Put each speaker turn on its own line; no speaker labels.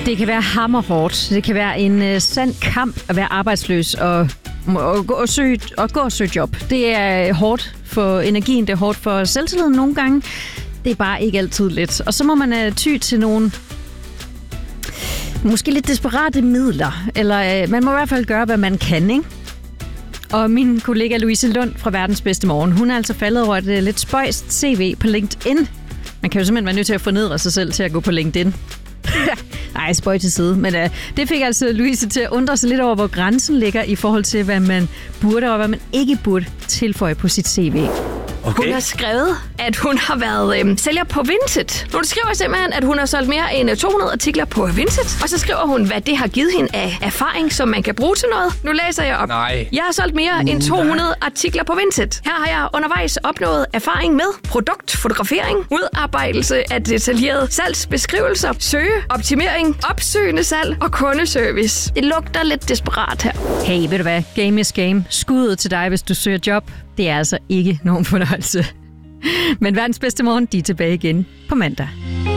Det kan være hammerhårdt. Det kan være en sand kamp at være arbejdsløs og gå og søge job. Det er hårdt for energien, det er hårdt for selvtilliden nogle gange. Det er bare ikke altid let. Og så må man ty til nogle måske lidt desperate midler. Eller man må i hvert fald gøre, hvad man kan, ikke? Og min kollega Louise Lund fra Verdens Bedste Morgen, hun er altså faldet over et lidt spøjst CV på LinkedIn. Man kan jo simpelthen være nødt til at fornedre sig selv til at gå på LinkedIn. Nej, spøj til side. Men det fik altså Louise til at undre sig lidt over, hvor grænsen ligger i forhold til, hvad man burde og hvad man ikke burde tilføje på sit CV.
Okay. Hun har skrevet, at hun har været sælger på Vinted. Hun skriver simpelthen, at hun har solgt mere end 200 artikler på Vinted. Og så skriver hun, hvad det har givet hende af erfaring, som man kan bruge til noget. Nu læser jeg op.
Nej.
Jeg har solgt mere end 200 artikler på Vinted. Her har jeg undervejs opnået erfaring med produktfotografering, udarbejdelse af detaljerede salgsbeskrivelser, søgeoptimering, opsøgende salg og kundeservice. Det lugter lidt desperat her.
Hey, ved du hvad? Game is game. Skuddet til dig, hvis du søger job. Det er altså ikke nogen fornøjelse. Men Verdens Bedste Morgen, de er tilbage igen på mandag.